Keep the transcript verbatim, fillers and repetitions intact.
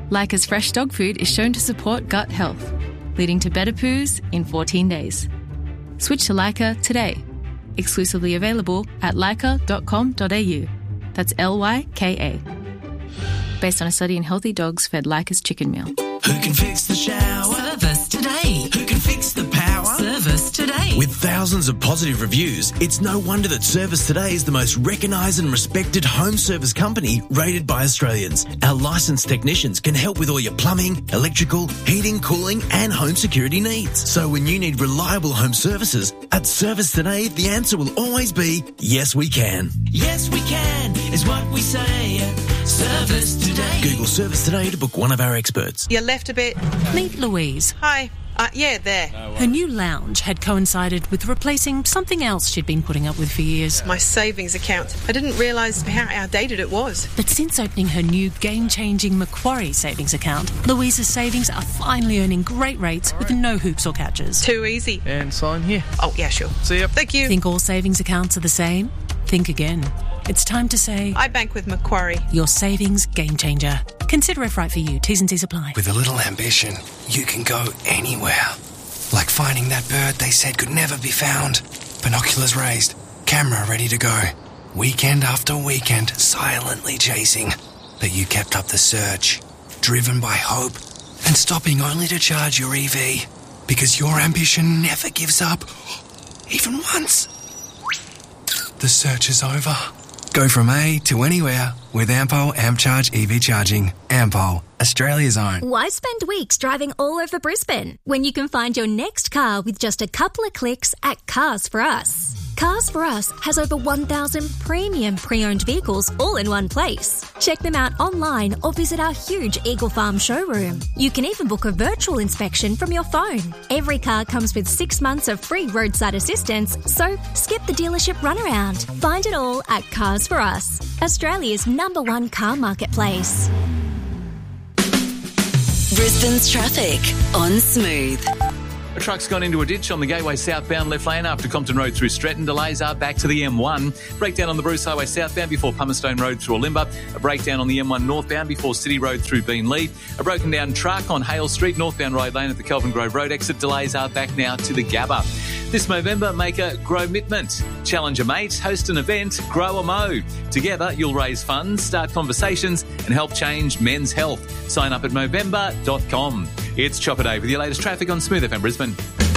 Leica's fresh dog food is shown to support gut health, leading to better poos in fourteen days. Switch to Leica today. Exclusively available at leica dot com dot a u. That's L Y K A. Based on a study in healthy dogs fed Leica's chicken meal. Who can fix the shower? Service today. Who can fix the power? Service today. With thousands of positive reviews, it's no wonder that Service Today is the most recognised and respected home service company rated by Australians. Our licensed technicians can help with all your plumbing, electrical, heating, cooling and home security needs. So when you need reliable home services, at Service Today, the answer will always be, yes, we can. Yes, we can, is what we say. Service Today. Google Service Today to book one of our experts. You left a bit. Meet Louise. Hi. Uh, yeah, there. Her new lounge had coincided with replacing something else she'd been putting up with for years. My savings account. I didn't realise how outdated it was. But since opening her new game-changing Macquarie savings account, Louise's savings are finally earning great rates with no hoops or catches. Too easy. And sign here. Oh, yeah, sure. See ya. Thank you. Think all savings accounts are the same? Think again. It's time to say... I bank with Macquarie. Your savings game changer. Consider if right for you. T's and C's apply. With a little ambition, you can go anywhere. Like finding that bird they said could never be found. Binoculars raised, camera ready to go. Weekend after weekend, silently chasing. But you kept up the search, driven by hope, and stopping only to charge your E V. Because your ambition never gives up, even once. The search is over. Go from A to anywhere with Ampol AmpCharge E V charging. Ampol, Australia's own. Why spend weeks driving all over Brisbane when you can find your next car with just a couple of clicks at Cars for Us? Cars for Us has over one thousand premium pre-owned vehicles all in one place. Check them out online or visit our huge Eagle Farm showroom. You can even book a virtual inspection from your phone. Every car comes with six months of free roadside assistance, so skip the dealership runaround. Find it all at Cars for Us, Australia's number one car marketplace. Brisbane's traffic on Smooth. A truck's gone into a ditch on the Gateway southbound left lane after Compton Road through Stretton. Delays are back to the M one. Breakdown on the Bruce Highway southbound before Pumicestown Road through Olimba. A breakdown on the M one northbound before City Road through Beenleigh. A broken down truck on Hale Street, northbound road lane at the Kelvin Grove Road exit. Delays are back now to the Gabba. This Movember, make a Growmitment. Challenge a mate, host an event, grow a mo. Together, you'll raise funds, start conversations and help change men's health. Sign up at movember dot com. It's Chopper Day with your latest traffic on Smooth F M Brisbane.